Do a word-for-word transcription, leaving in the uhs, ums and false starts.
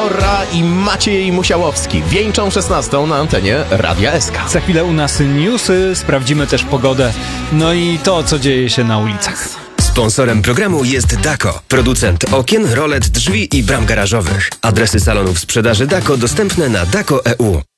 Gora i Maciej Musiałowski wieńczą szesnastą na antenie Radia S K. Za chwilę u nas newsy, sprawdzimy też pogodę, no i to, co dzieje się na ulicach. Sponsorem programu jest Dako, producent okien, rolet, drzwi i bram garażowych. Adresy salonów sprzedaży Dako dostępne na dako kropka e u.